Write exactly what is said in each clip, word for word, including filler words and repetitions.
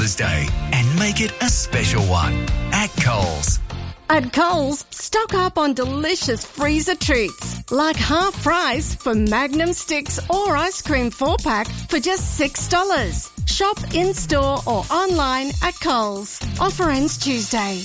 Mother's Day and make it a special one at Coles. At Coles, stock up on delicious freezer treats like half price for Magnum sticks or ice cream four-pack for just six dollars. Shop in-store or online at Coles. Offer ends Tuesday.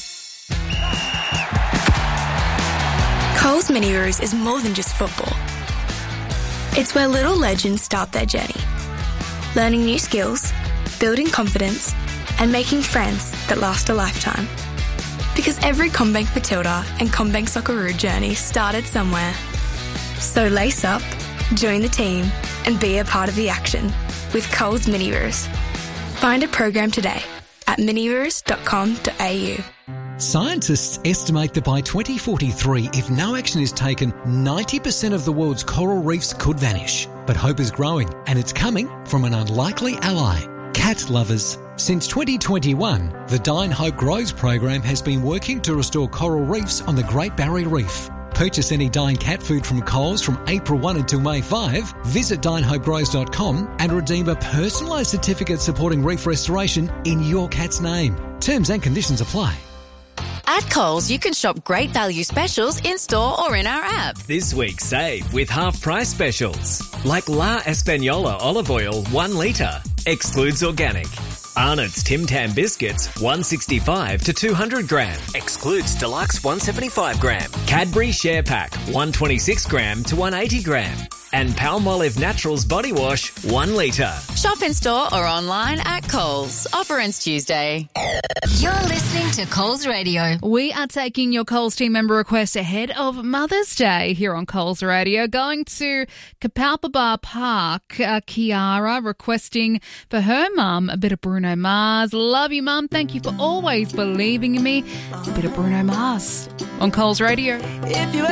Coles Mini Roos is more than just football. It's where little legends start their journey, learning new skills, building confidence, and making friends that last a lifetime. Because every CommBank Matilda and CommBank Socceroo journey started somewhere. So lace up, join the team, and be a part of the action with Coles Mini Roos. Find a program today at mini roos dot com dot a u. Scientists estimate that by twenty forty-three, if no action is taken, ninety percent of the world's coral reefs could vanish. But hope is growing, and it's coming from an unlikely ally, cat lovers. Since twenty twenty-one, the Dine Hope Grows program has been working to restore coral reefs on the Great Barrier Reef. Purchase any Dine cat food from Coles from April first until May fifth, visit dine hope grows dot com and redeem a personalised certificate supporting reef restoration in your cat's name. Terms and conditions apply. At Coles, you can shop great value specials in-store or in our app. This week, save with half-price specials. Like La Española olive oil, one litre. Excludes organic. Arnott's Tim Tam biscuits, one sixty-five to two hundred gram. Excludes deluxe, one seventy-five gram. Cadbury Share Pack, one twenty-six gram to one eighty gram. And Palmolive Naturals body wash, one litre. Shop in-store or online at Coles. Offer ends Tuesday. You're listening to Coles Radio. We are taking your Coles team member request ahead of Mother's Day here on Coles Radio. Going to Kapalpaba Park, uh, Kiara requesting for her mum a bit of Bruno Mars. Love you, Mum. Thank you for always believing in me. A bit of Bruno Mars on Coles Radio. If you